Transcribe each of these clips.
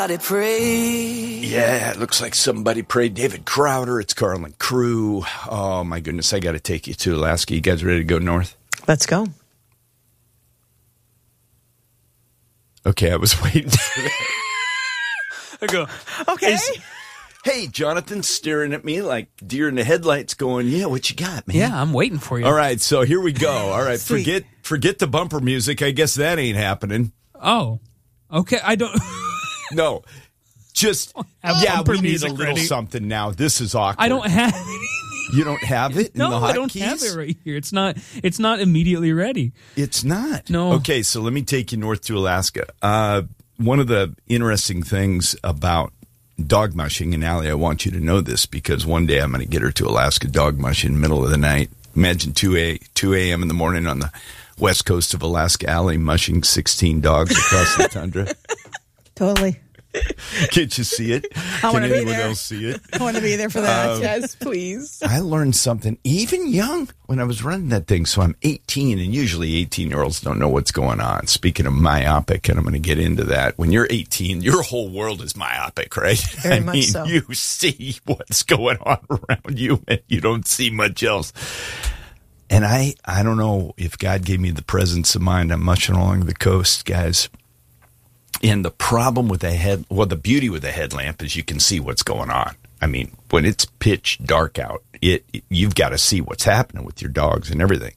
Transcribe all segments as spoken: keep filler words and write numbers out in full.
Yeah, it looks like somebody prayed. David Crowder, it's Carlin Crew. Oh, my goodness, I got to take you to Alaska. You guys ready to go north? Let's go. Okay, I was waiting for that. I go, okay. Is, hey, Jonathan's staring at me like deer in the headlights going, yeah, what you got, man? Yeah, I'm waiting for you. All right, so here we go. All right, Sweet. forget forget the bumper music. I guess that ain't happening. Oh, okay. I don't... No, just, Have yeah, bumper we need a music little ready. something now. This is awkward. I don't have... You don't have it in no, the I don't hotkeys? have it right here. It's not. It's not immediately ready. It's not. No. Okay, so let me take you north to Alaska. Uh, one of the interesting things about dog mushing, and Allie, I want you to know this because one day I'm going to get her to Alaska dog mush in the middle of the night. Imagine two a.m. in the morning on the west coast of Alaska, Allie mushing sixteen dogs across the tundra. Totally. Can't you see it? I Can wanna be anyone there. else see it? I want to be there for that. Um, yes, please. I learned something even young when I was running that thing. So I'm eighteen, and usually eighteen-year-olds don't know what's going on. Speaking of myopic, and I'm going to get into that. When you're eighteen, your whole world is myopic, right? Very I much mean, so. you see what's going on around you, and you don't see much else. And I, I don't know if God gave me the presence of mind. I'm mushing along the coast, guys. And the problem with a head, well, the beauty with a headlamp is you can see what's going on. I mean, when it's pitch dark out, it, it you've got to see what's happening with your dogs and everything.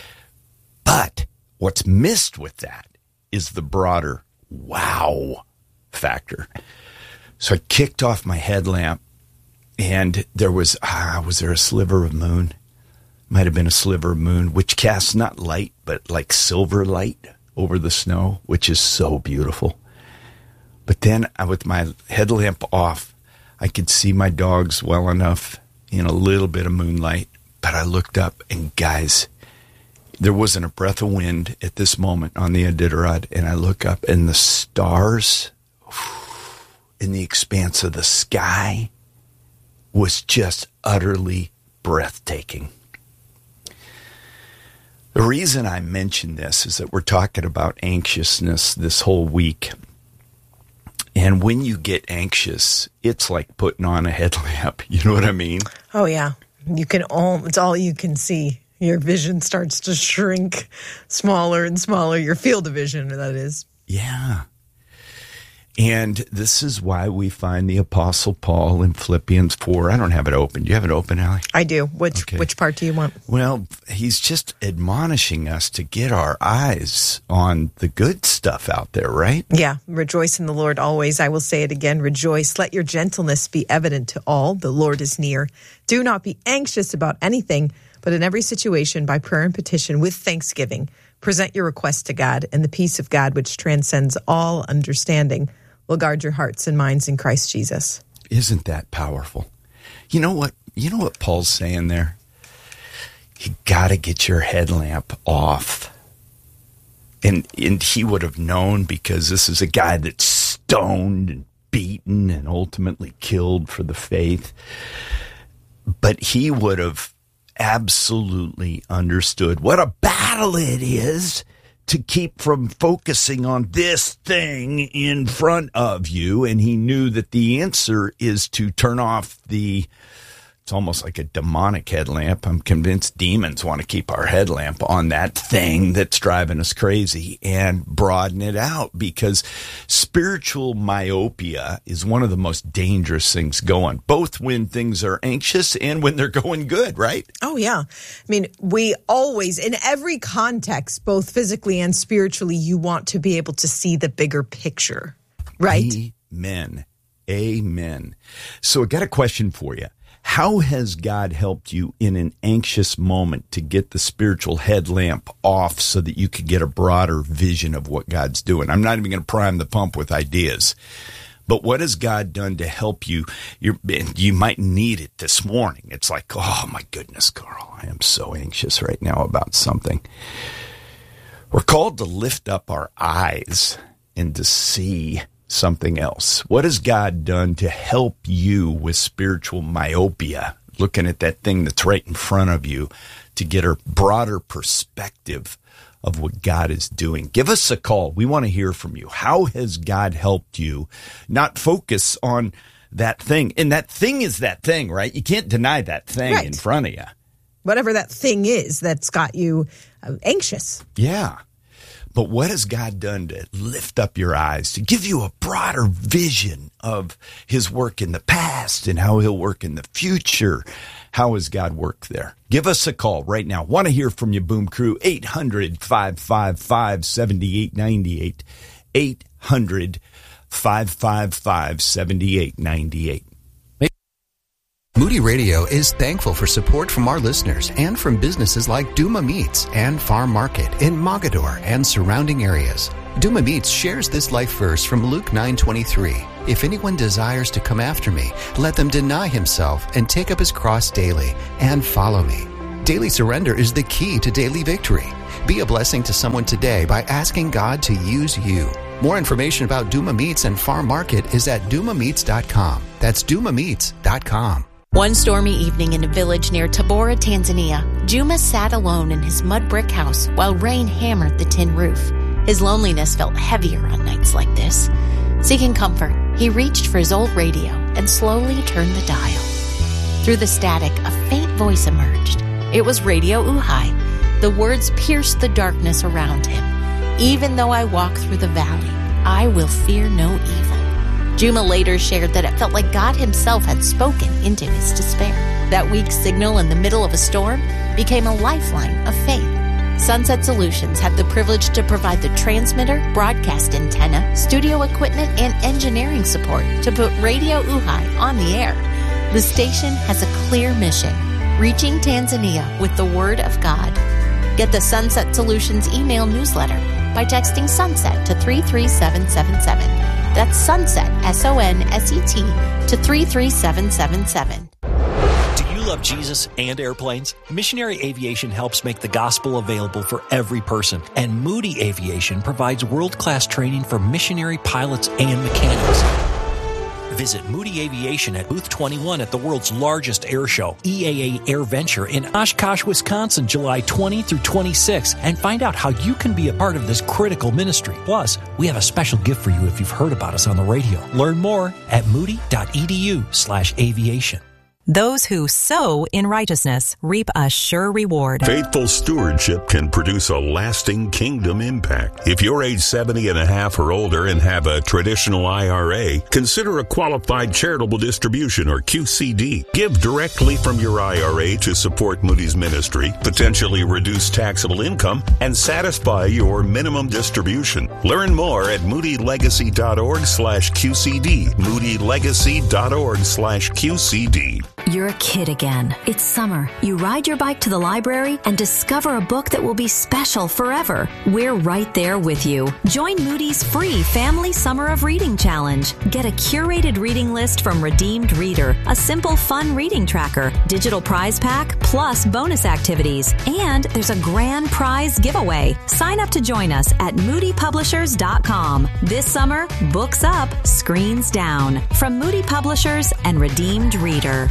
But what's missed with that is the broader wow factor. So I kicked off my headlamp, and there was, ah, was there a sliver of moon? Might have been a sliver of moon, which casts not light, but like silver light over the snow, which is so beautiful. But then I, with my headlamp off, I could see my dogs well enough in a little bit of moonlight. But I looked up, and guys, there wasn't a breath of wind at this moment on the Iditarod. And I look up, and the stars in the expanse of the sky was just utterly breathtaking. The reason I mention this is that we're talking about anxiousness this whole week. And when you get anxious, it's like putting on a headlamp. You know what I mean? Oh, yeah. You can all, it's all you can see. Your vision starts to shrink smaller and smaller. Your field of vision, that is. Yeah. And this is why we find the Apostle Paul in Philippians four. I don't have it open. Do you have it open, Allie? I do. Which Okay. which part do you want? Well, he's just admonishing us to get our eyes on the good stuff out there, right? Yeah. Rejoice in the Lord always. I will say it again. Rejoice. Let your gentleness be evident to all. The Lord is near. Do not be anxious about anything, but in every situation, by prayer and petition, with thanksgiving, present your request to God, and the peace of God, which transcends all understanding, will guard your hearts and minds in Christ Jesus. Isn't that powerful? You know what? You know what Paul's saying there? You got to get your headlamp off. And and he would have known, because this is a guy that's stoned and beaten and ultimately killed for the faith. But he would have absolutely understood what a battle it is to keep from focusing on this thing in front of you. And he knew that the answer is to turn off the, it's almost like a demonic headlamp. I'm convinced demons want to keep our headlamp on that thing that's driving us crazy and broaden it out, because spiritual myopia is one of the most dangerous things going, both when things are anxious and when they're going good, right? Oh, yeah. I mean, we always, in every context, both physically and spiritually, you want to be able to see the bigger picture, right? Amen. Amen. So I got a question for you. How has God helped you in an anxious moment to get the spiritual headlamp off so that you could get a broader vision of what God's doing? I'm not even going to prime the pump with ideas, but what has God done to help you? You're, you might need it this morning. It's like, oh my goodness, Carl, I am so anxious right now about something. We're called to lift up our eyes and to see something else. What has God done to help you with spiritual myopia, looking at that thing that's right in front of you, to get a broader perspective of what God is doing. Give us a call. We want to hear from you. How has God helped you not focus on that thing? And that thing is that thing, right? You can't deny that thing Right. in front of you. Whatever that thing is that's got you uh, anxious. Yeah. But what has God done to lift up your eyes, to give you a broader vision of his work in the past and how he'll work in the future? How has God worked there? Give us a call right now. Want to hear from you, Boom Crew. eight hundred, five five five, seven eight nine eight. eight hundred, five five five, seven eight nine eight. Moody Radio is thankful for support from our listeners and from businesses like Duma Meats and Farm Market in Mogador and surrounding areas. Duma Meats shares this life verse from Luke nine twenty-three. If anyone desires to come after me, let them deny himself and take up his cross daily and follow me. Daily surrender is the key to daily victory. Be a blessing to someone today by asking God to use you. More information about Duma Meats and Farm Market is at duma meats dot com. That's duma meats dot com. One stormy evening in a village near Tabora, Tanzania, Juma sat alone in his mud brick house while rain hammered the tin roof. His loneliness felt heavier on nights like this. Seeking comfort, he reached for his old radio and slowly turned the dial. Through the static, a faint voice emerged. It was Radio Uhai. The words pierced the darkness around him. Even though I walk through the valley, I will fear no evil. Juma later shared that it felt like God himself had spoken into his despair. That weak signal in the middle of a storm became a lifeline of faith. Sunset Solutions had the privilege to provide the transmitter, broadcast antenna, studio equipment, and engineering support to put Radio Uhai on the air. The station has a clear mission, reaching Tanzania with the Word of God. Get the Sunset Solutions email newsletter by texting SUNSET to three three seven seven seven. That's SUNSET, S O N S E T, to three three seven seven seven. Do you love Jesus and airplanes? Missionary Aviation helps make the gospel available for every person, and Moody Aviation provides world-class training for missionary pilots and mechanics. Visit Moody Aviation at Booth twenty-one at the world's largest air show, E A A Air Venture in Oshkosh, Wisconsin, July twentieth through twenty-sixth, and find out how you can be a part of this critical ministry. Plus, we have a special gift for you if you've heard about us on the radio. Learn more at moody.edu slash aviation. Those who sow in righteousness reap a sure reward. Faithful stewardship can produce a lasting kingdom impact. If you're age seventy and a half or older and have a traditional I R A, consider a qualified charitable distribution or Q C D. Give directly from your I R A to support Moody's ministry, potentially reduce taxable income, and satisfy your minimum distribution. Learn more at moodylegacy.org slash QCD. moodylegacy.org slash QCD. You're a kid again. It's summer. You ride your bike to the library and discover a book that will be special forever. We're right there with you. Join Moody's free Family Summer of Reading Challenge. Get a curated reading list from Redeemed Reader, a simple fun reading tracker, digital prize pack, plus bonus activities. And there's a grand prize giveaway. Sign up to join us at moody publishers dot com. This summer, books up, screens down. From Moody Publishers and Redeemed Reader.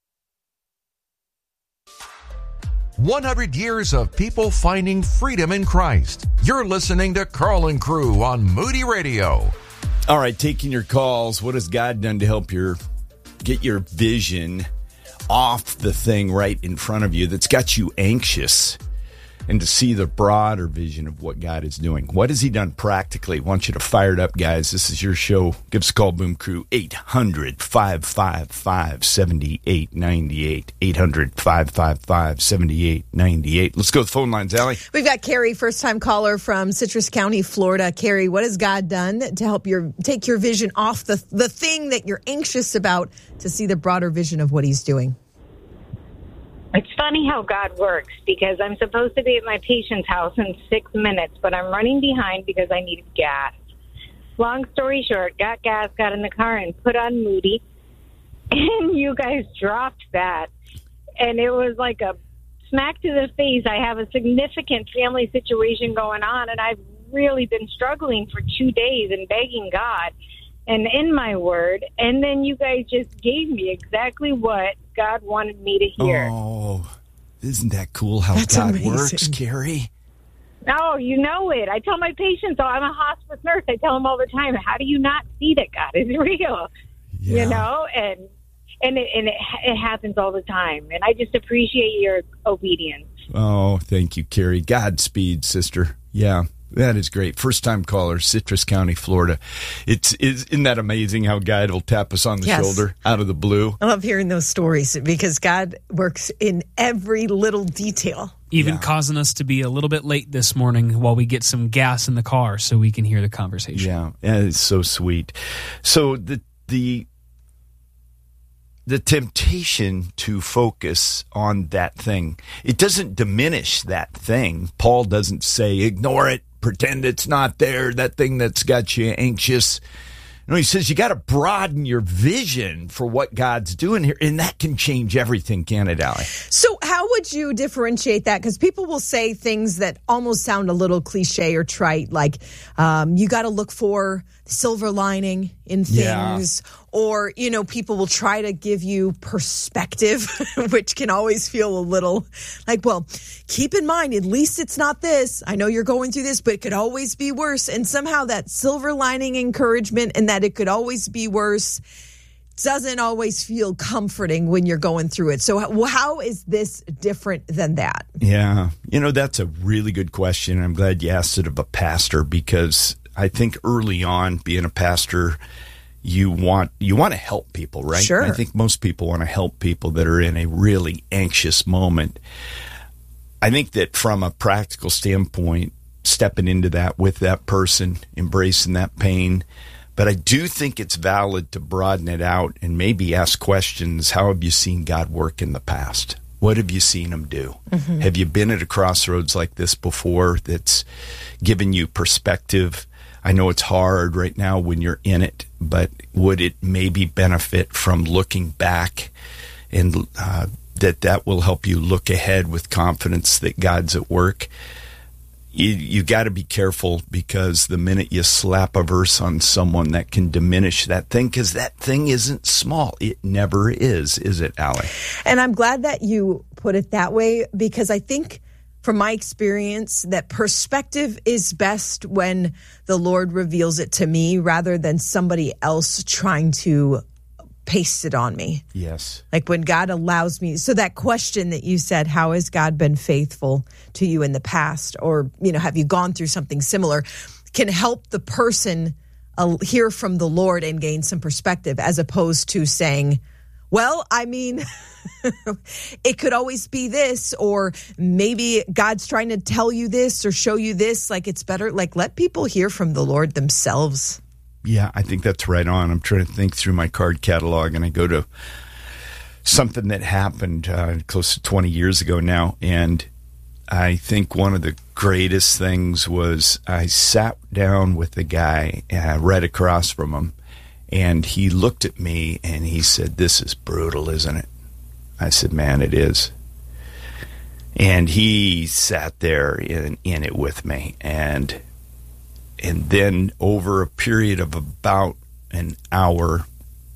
one hundred years of people finding freedom in Christ. You're listening to Carl and Crew on Moody Radio. All right, taking your calls. What has God done to help your get your vision off the thing right in front of you that's got you anxious, and to see the broader vision of what God is doing? What has he done practically? I want you to fire it up, guys. This is your show. Give us a call, Boom Crew, eight hundred, five five five, seven eight nine eight, eight hundred, five five five, seven eight nine eight. Let's go to the phone lines, Allie. We've got Carrie, first-time caller from Citrus County, Florida. Carrie, what has God done to help your take your vision off the the thing that you're anxious about to see the broader vision of what he's doing? It's funny how God works, because I'm supposed to be at my patient's house in six minutes, but I'm running behind because I needed gas. Long story short, got gas, got in the car, and put on Moody, and you guys dropped that. And it was like a smack to the face. I have a significant family situation going on, and I've really been struggling for two days and begging God and in my word, and then you guys just gave me exactly what God wanted me to hear. Oh, isn't that cool how That's God amazing. works, Carrie? No, you know it. I tell my patients, oh, I'm a hospice nurse. I tell them all the time, how do you not see that God is real? Yeah. You know, and and it, and it, it happens all the time. And I just appreciate your obedience. Oh, thank you, Carrie. Godspeed, sister. Yeah, that is great. First-time caller, Citrus County, Florida. It's isn't that amazing how God will tap us on the Yes. shoulder out of the blue? I love hearing those stories because God works in every little detail. Even Yeah. causing us to be a little bit late this morning while we get some gas in the car so we can hear the conversation. Yeah, yeah, it's so sweet. So the the the temptation to focus on that thing, it doesn't diminish that thing. Paul doesn't say, ignore it, pretend it's not there, that thing that's got you anxious. No, he says you got to broaden your vision for what God's doing here, and that can change everything, can it, Allie? So how would you differentiate that? Because people will say things that almost sound a little cliche or trite, like um, you got to look for the silver lining in things. Yeah. Or, you know, people will try to give you perspective, which can always feel a little like, well, keep in mind, at least it's not this. I know you're going through this, but it could always be worse. And somehow that silver lining encouragement and that it could always be worse doesn't always feel comforting when you're going through it. So how, how is this different than that? Yeah. You know, that's a really good question. I'm glad you asked it of a pastor, because I think early on, being a pastor, you want you want to help people, right? Sure. I think most people want to help people that are in a really anxious moment. I think that from a practical standpoint, stepping into that with that person, embracing that pain, but I do think it's valid to broaden it out and maybe ask questions. How have you seen God work in the past? What have you seen him do? Mm-hmm. Have you been at a crossroads like this before that's given you perspective? I know it's hard right now when you're in it, but would it maybe benefit from looking back, and uh, that that will help you look ahead with confidence that God's at work? You, you got to be careful, because the minute you slap a verse on someone, that can diminish that thing, because that thing isn't small. It never is, is it, Allie? And I'm glad that you put it that way, because I think from my experience that perspective is best when the Lord reveals it to me rather than somebody else trying to paste it on me. Yes. Like when God allows me. So that question that you said, how has God been faithful to you in the past? Or, you know, have you gone through something similar? Can help the person uh, hear from the Lord and gain some perspective, as opposed to saying, well, I mean, it could always be this, or maybe God's trying to tell you this or show you this. Like, it's better. Like, let people hear from the Lord themselves. Yeah, I think that's right on. I'm trying to think through my card catalog, and I go to something that happened uh, close to twenty years ago now. And I think one of the greatest things was I sat down with the guy uh, right across from him, and he looked at me and he said, "This is brutal, isn't it?" I said, "Man, it is." And he sat there in, in it with me. And and then over a period of about an hour,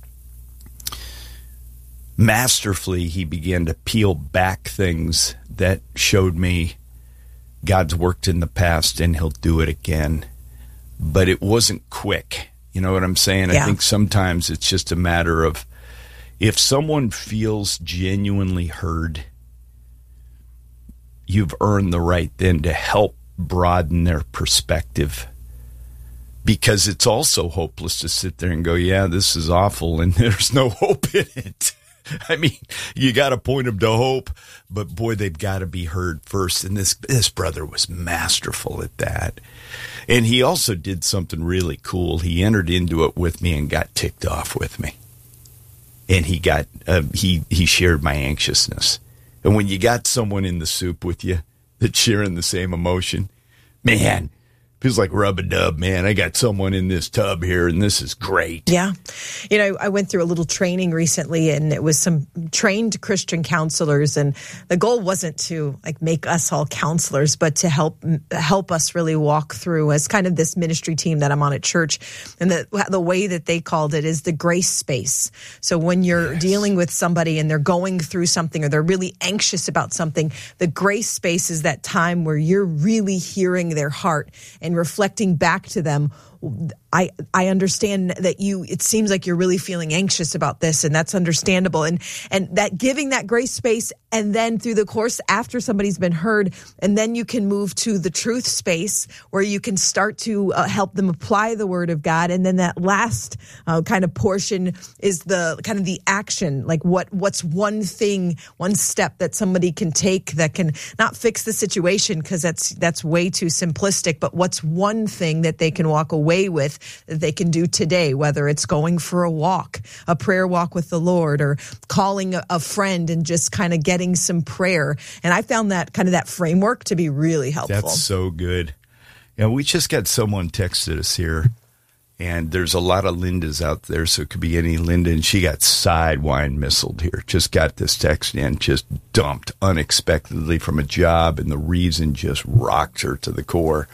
masterfully, he began to peel back things that showed me God's worked in the past and he'll do it again. But it wasn't quick. You know what I'm saying? Yeah. I think sometimes it's just a matter of, if someone feels genuinely heard, you've earned the right then to help broaden their perspective. Because it's also hopeless to sit there and go, yeah, this is awful, and there's no hope in it. I mean, you got to point them to hope, but boy, they've got to be heard first. And this this brother was masterful at that. And he also did something really cool. He entered into it with me and got ticked off with me. And he got uh, he he shared my anxiousness. And when you got someone in the soup with you that's sharing the same emotion, man, Feels like rub-a-dub, man. I got someone in this tub here, and this is great. Yeah. You know, I went through a little training recently, and it was some trained Christian counselors, and the goal wasn't to like make us all counselors, but to help help us really walk through as kind of this ministry team that I'm on at church. And the the way that they called it is the grace space. So when you're yes. dealing with somebody and they're going through something or they're really anxious about something, the grace space is that time where you're really hearing their heart and reflecting back to them. I I understand that you, it seems like you're really feeling anxious about this, and that's understandable. And and that giving that grace space, and then through the course after somebody's been heard, and then you can move to the truth space where you can start to uh, help them apply the word of God. And then that last uh, kind of portion is the kind of the action, like what what's one thing, one step that somebody can take that can not fix the situation, because that's that's way too simplistic, but what's one thing that they can walk away with that they can do today, whether it's going for a walk, a prayer walk with the Lord, or calling a, a friend and just kind of getting some prayer. And I found that kind of that framework to be really helpful. That's so good. Yeah, we just got someone texted us here, and there's a lot of Lindas out there, so it could be any Linda, and she got sidewind missiled here. Just got this text in, just dumped unexpectedly from a job, and the reason just rocked her to the core.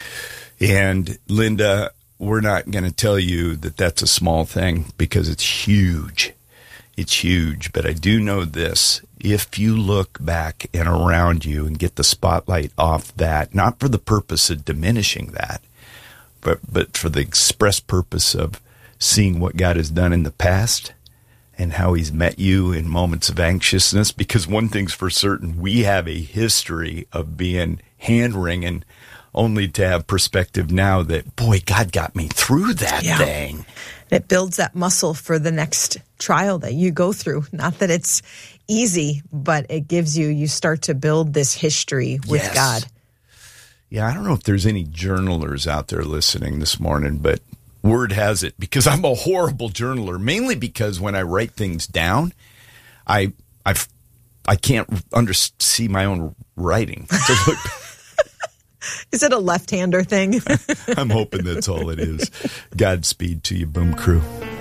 And Linda, we're not going to tell you that that's a small thing, because it's huge. It's huge. But I do know this. If you look back and around you and get the spotlight off that, not for the purpose of diminishing that, but, but for the express purpose of seeing what God has done in the past and how he's met you in moments of anxiousness. Because one thing's for certain, we have a history of being hand-wringing, only to have perspective now that, boy, God got me through that yeah. thing. It builds that muscle for the next trial that you go through. Not that it's easy, but it gives you, you start to build this history with yes. God. Yeah, I don't know if there's any journalers out there listening this morning, but word has it, because I'm a horrible journaler, mainly because when I write things down, I I've, I can't under, see my own writing. So look, is it a left-hander thing? I'm hoping that's all it is. Godspeed to you, Boom Crew.